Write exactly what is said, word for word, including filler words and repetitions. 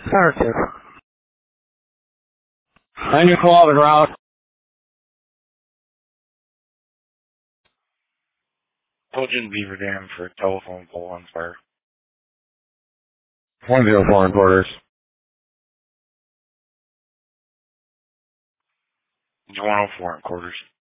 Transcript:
Narrative. ninety-four en route. Elgin Beaver Dam for telephone pole on fire. one zero four in quarters. one oh four in quarters.